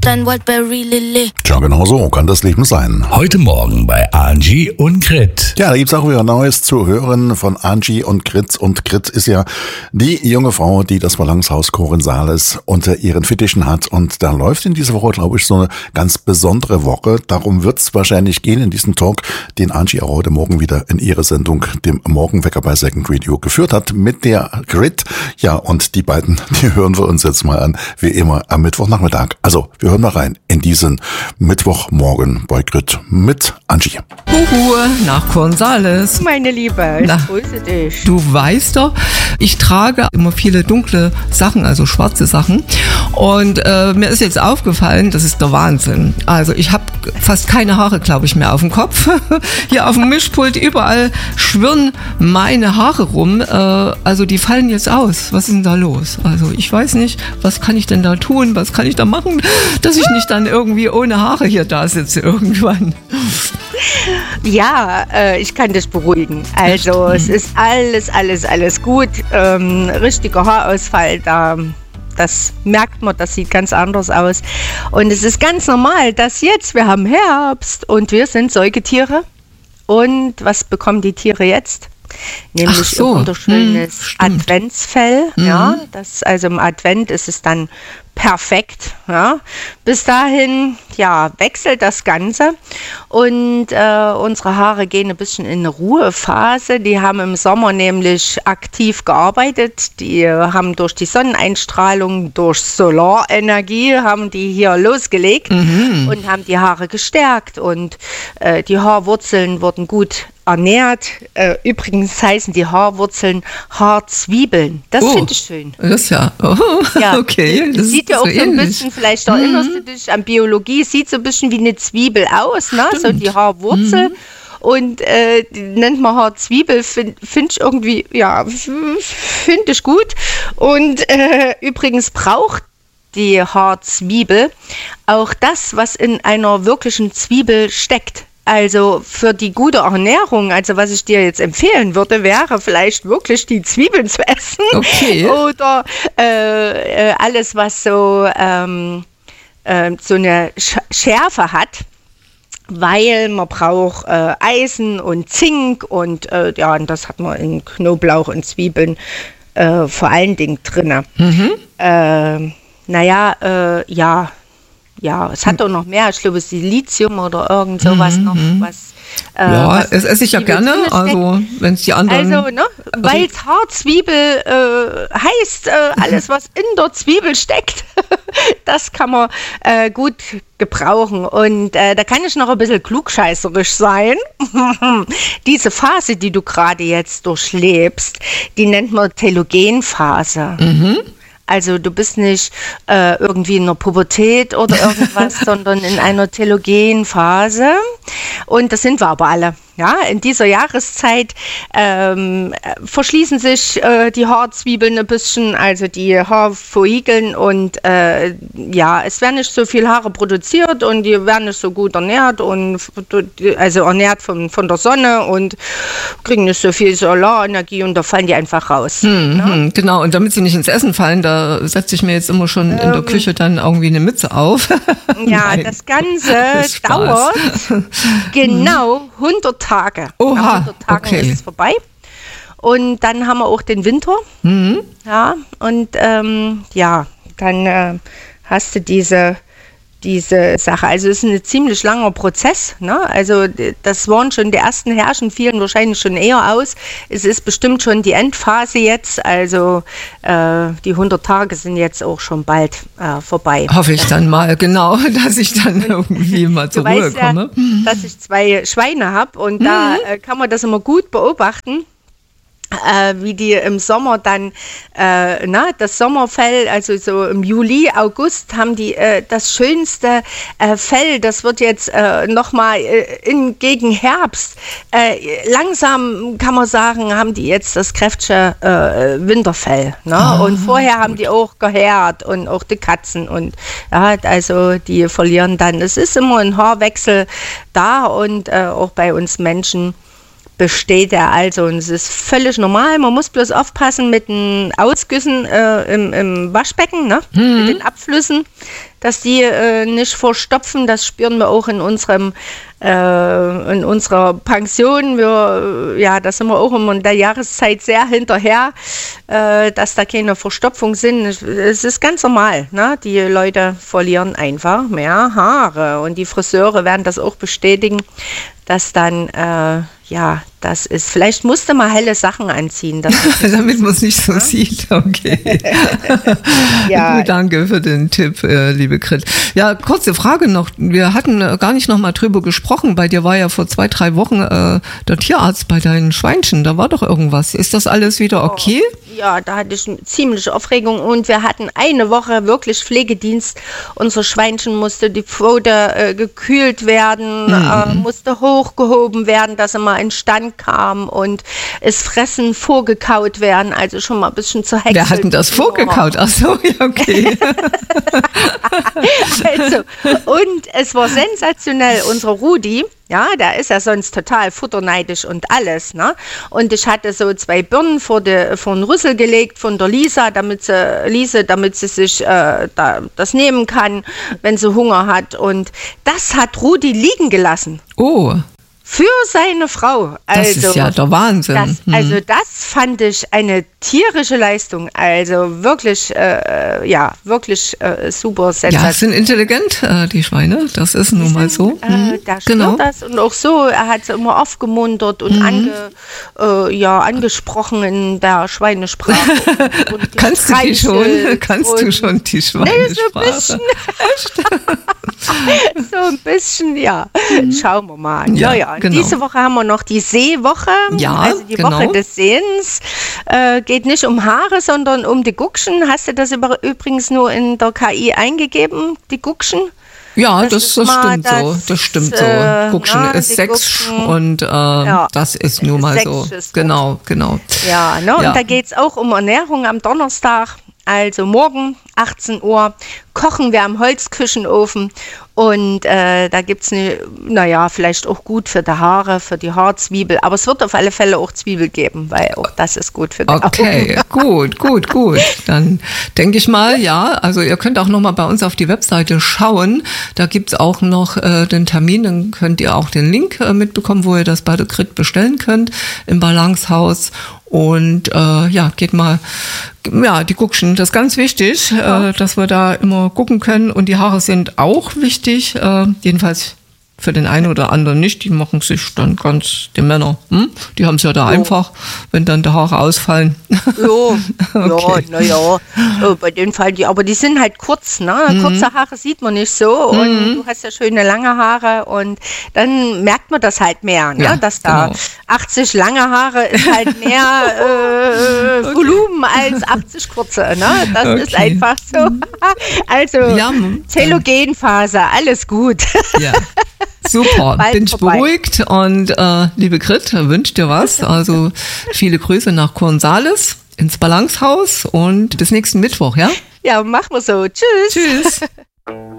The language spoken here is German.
dein Wildberry Lily. Tja, genau so kann das Leben sein. Heute Morgen bei Angie und Grit. Ja, da gibt's auch wieder Neues zu hören von Angie und Grit. Und Grit ist ja die junge Frau, die das Verlangshaus Korinthales unter ihren Fittichen hat. Und da läuft in dieser Woche, glaube ich, so eine ganz besondere Woche. Darum wird's wahrscheinlich gehen in diesem Talk, den Angie auch heute Morgen wieder in ihre Sendung, dem Morgenwecker bei Second Radio, geführt hat mit der Grit. Ja, und die beiden, die hören wir uns jetzt mal an, wie immer am Mittwochnachmittag. Also, wir hören mal rein in diesen Mittwochmorgen bei Grit mit Angie. Huhu, nach Korinthales. Meine Liebe, ich grüße dich. Du weißt doch, ich trage immer viele dunkle Sachen, also schwarze Sachen. Und mir ist jetzt aufgefallen, das ist der Wahnsinn. Also ich habe fast keine Haare, glaube ich, mehr auf dem Kopf. Hier auf dem Mischpult überall schwirren meine Haare rum. Also die fallen jetzt aus. Was ist denn da los? Also ich weiß nicht, was kann ich denn da tun? Was kann ich da machen, dass ich nicht dann irgendwie ohne Haare hier da sitze irgendwann? Ja, ich kann dich beruhigen. Also es ist alles gut. Richtiger Haarausfall, das merkt man, das sieht ganz anders aus. Und es ist ganz normal, dass jetzt, wir haben Herbst und wir sind Säugetiere. Und was bekommen die Tiere jetzt? Nämlich ein wunderschönes Adventsfell. Ja, das, also im Advent ist es dann perfekt. Ja. Bis dahin, ja, wechselt das Ganze und unsere Haare gehen ein bisschen in eine Ruhephase. Die haben im Sommer nämlich aktiv gearbeitet. Die haben durch die Sonneneinstrahlung, durch Solarenergie, haben die hier losgelegt und haben die Haare gestärkt und die Haarwurzeln wurden gut ernährt. Übrigens heißen die Haarwurzeln Haarzwiebeln. Das finde ich schön. Das ist ja, okay. Das sieht ja auch so ein bisschen, vielleicht erinnerst du dich an Biologie, sieht so ein bisschen wie eine Zwiebel aus, ne? So die Haarwurzel. Und die nennt man Haarzwiebel, finde ich irgendwie, ja, finde ich gut. Und übrigens braucht die Haarzwiebel auch das, was in einer wirklichen Zwiebel steckt. Also für die gute Ernährung, also was ich dir jetzt empfehlen würde, wäre vielleicht wirklich die Zwiebeln zu essen. Okay. Oder alles, was so eine Schärfe hat, weil man braucht Eisen und Zink und und das hat man in Knoblauch und Zwiebeln vor allen Dingen drin. Ja, es hat doch noch mehr. Ich glaube, es ist Silizium oder irgend sowas noch. Was esse ich ja gerne, also wenn es die anderen... Also, ne, weil es Haarzwiebel heißt, alles, was in der Zwiebel steckt, das kann man gut gebrauchen. Und da kann ich noch ein bisschen klugscheißerisch sein. Diese Phase, die du gerade jetzt durchlebst, die nennt man Telogenphase. Also du bist nicht irgendwie in einer Pubertät oder irgendwas, sondern in einer Telogenphase. Und das sind wir aber alle. Ja, in dieser Jahreszeit verschließen sich die Haarzwiebeln ein bisschen, also die Haarfollikeln und es werden nicht so viel Haare produziert und die werden nicht so gut ernährt und also ernährt von der Sonne und kriegen nicht so viel Solarenergie und da fallen die einfach raus. Genau, und damit sie nicht ins Essen fallen, da setze ich mir jetzt immer schon in der Küche dann irgendwie eine Mütze auf. Ja, das Ganze dauert genau 100 Tage. Oha, nach 100 Tagen ist es vorbei. Und dann haben wir auch den Winter. Ja, und dann hast du diese Sache. Also es ist ein ziemlich langer Prozess. Ne? Also das waren schon die ersten Herrschen, fielen wahrscheinlich schon eher aus. Es ist bestimmt schon die Endphase jetzt. Also die 100 Tage sind jetzt auch schon bald vorbei. Hoffe ich dann mal, genau, dass ich dann irgendwie mal zur Ruhe komme. Ja, dass ich 2 Schweine habe und da kann man das immer gut beobachten. Wie die im Sommer dann, das Sommerfell, also so im Juli, August, haben die das schönste Fell. Das wird jetzt nochmal gegen Herbst. Langsam kann man sagen, haben die jetzt das kräftige Winterfell. Ne? Und vorher haben die auch gehärt und auch die Katzen. Und ja, also die verlieren dann. Es ist immer ein Haarwechsel da und auch bei uns Menschen besteht er also. Und es ist völlig normal. Man muss bloß aufpassen mit den Ausgüssen im Waschbecken, ne? Mit den Abflüssen, dass die nicht verstopfen. Das spüren wir auch in unserer Pension. Da sind wir auch immer in der Jahreszeit sehr hinterher, dass da keine Verstopfung sind. Es ist ganz normal, ne? Die Leute verlieren einfach mehr Haare und die Friseure werden das auch bestätigen, dass dann, das ist, vielleicht musste man helle Sachen anziehen. Damit man es nicht so sieht, okay. Ja. Gut, danke für den Tipp, liebe Grit. Ja, kurze Frage noch, wir hatten gar nicht noch mal drüber gesprochen, bei dir war ja vor 2-3 Wochen der Tierarzt bei deinen Schweinchen, da war doch irgendwas. Ist das alles wieder okay? Ja, da hatte ich eine ziemliche Aufregung und wir hatten eine Woche wirklich Pflegedienst. Unser Schweinchen musste die Pfote gekühlt werden, musste hochgehoben werden, dass er mal in Stand kam und es Fressen vorgekaut werden, also schon mal ein bisschen zu Häcksel. Wer hat denn das vorgekaut? Ach so, ja, okay. Also, und es war sensationell, unser Rudi, ja, der ist ja sonst total futterneidisch und alles, ne? Und ich hatte so 2 Birnen vor den Rüssel gelegt von der Lisa, damit sie sich das nehmen kann, wenn sie Hunger hat. Und das hat Rudi liegen gelassen. Oh. Für seine Frau. Das ist ja der Wahnsinn. Das fand ich eine tierische Leistung. Also wirklich, wirklich super sensationell. Ja, sind intelligent, die Schweine. Das ist nun mal so. Da spürt das. Und auch so, er hat sie immer aufgemuntert und angesprochen in der Schweinesprache. Und Kannst du schon die Schweinesprache? Nee, so ein bisschen, ja. Schauen wir mal. Ja. Genau. Diese Woche haben wir noch die Seewoche, also die Woche des Sehens. Geht nicht um Haare, sondern um die Guckschen. Hast du das übrigens nur in der KI eingegeben, die Guckschen? Ja, das stimmt so. Das stimmt so. Guckschen ist Sex und das ist nun mal so. Genau. Ja, ne? Und da geht es auch um Ernährung am Donnerstag. Also morgen, 18 Uhr, kochen wir am Holzküchenofen und da gibt es vielleicht auch gut für die Haare, für die Haarzwiebel, aber es wird auf alle Fälle auch Zwiebel geben, weil auch das ist gut für die Augen. Okay, gut. Dann denke ich mal, also ihr könnt auch nochmal bei uns auf die Webseite schauen, da gibt es auch noch den Termin, dann könnt ihr auch den Link mitbekommen, wo ihr das bei der Grit bestellen könnt im Balancehaus. Und geht mal, die Guckschen, das ist ganz wichtig, dass wir da immer gucken können. Und die Haare sind auch wichtig, jedenfalls für den einen oder anderen nicht. Die machen sich dann ganz, die Männer, die haben es ja da einfach, wenn dann die Haare ausfallen. Bei den Fall, aber die sind halt kurz, ne? Kurze Haare sieht man nicht so und du hast ja schöne lange Haare und dann merkt man das halt mehr, ne? Ja, dass da 80 lange Haare ist halt mehr Volumen als 80 kurze, ne? Das ist einfach so. Also Telogenphase, alles gut. Ja. Super, bin ich beruhigt und liebe Grit, wünsche dir was. Also viele Grüße nach Cornwallis ins Balancehaus und bis nächsten Mittwoch, ja? Ja, machen wir so. Tschüss.